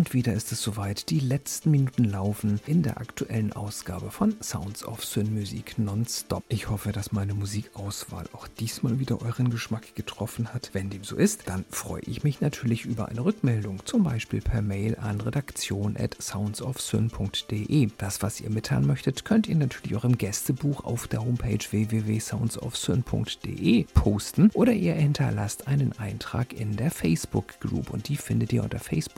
und wieder ist es soweit. Die letzten Minuten laufen in der aktuellen Ausgabe von Sounds of Syn Musik nonstop. Ich hoffe, dass meine Musikauswahl auch diesmal wieder euren Geschmack getroffen hat. Wenn dem so ist, dann freue ich mich natürlich über eine Rückmeldung, zum Beispiel per Mail an redaktion@soundsofsyn.de. Das, was ihr mitteilen möchtet, könnt ihr natürlich auch im Gästebuch auf der Homepage www.soundsofsyn.de posten oder ihr hinterlasst einen Eintrag in der Facebook-Group und die findet ihr unter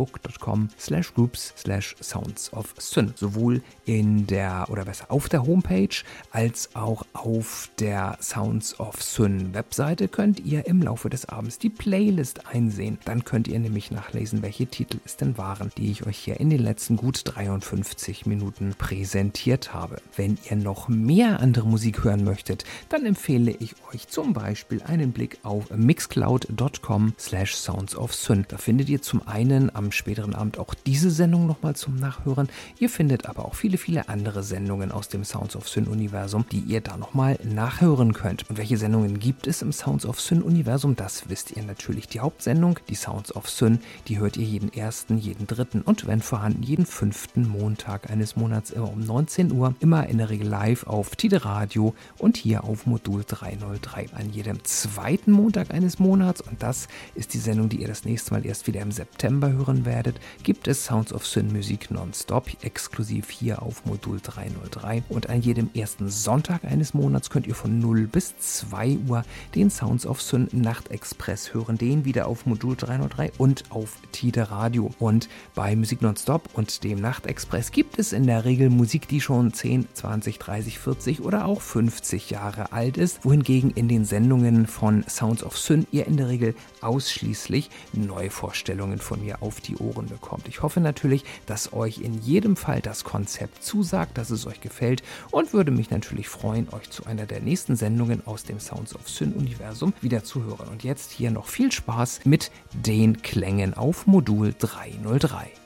facebook.com/groups/soundsofsyn. Sowohl in der, oder besser auf der Homepage als auch auf der Sounds of Syn Webseite könnt ihr im Laufe des Abends die Playlist einsehen. Dann könnt ihr nämlich nachlesen, welche Titel es denn waren, die ich euch hier in den letzten gut 53 Minuten präsentiert habe. Wenn ihr noch mehr andere Musik hören möchtet, dann empfehle ich euch zum Beispiel einen Blick auf mixcloud.com/soundsofsyn. Da findet ihr zum einen am späteren Abend auch diese Sendung nochmal zum Nachhören. Ihr findet aber auch viele, viele andere Sendungen aus dem Sounds of Syn Universum, die ihr da nochmal nachhören könnt. Und welche Sendungen gibt es im Sounds of Syn Universum? Das wisst ihr natürlich. Die Hauptsendung, die Sounds of Syn, die hört ihr jeden ersten, jeden dritten und wenn vorhanden jeden 5. Montag eines Monats immer um 19 Uhr, immer in der Regel live auf Tide Radio und hier auf Modul 303. An jedem zweiten Montag eines Monats, und das ist die Sendung, die ihr das nächste Mal erst wieder im September hören werdet, gibt es Sounds of Syn Musik nonstop, exklusiv hier auf Modul 303. Und an jedem ersten Sonntag eines Monats könnt ihr von 0 bis 2 Uhr den Sounds of Syn Nachtexpress hören, den wieder auf Modul 303 und auf Tide Radio. Und bei Musik nonstop und dem Nachtexpress gibt es in der Regel Musik, die schon 10, 20, 30, 40 oder auch 50 Jahre alt ist, wohingegen in den Sendungen von Sounds of Syn ihr in der Regel ausschließlich Neuvorstellungen von mir auf die Ohren bekommt. Ich hoffe natürlich, dass euch in jedem Fall das Konzept zusagt, dass es euch gefällt und würde mich natürlich freuen, euch zu einer der nächsten Sendungen aus dem Sounds of Syn Universum wieder zu hören. Und jetzt hier noch viel Spaß mit den Klängen auf Modul 303.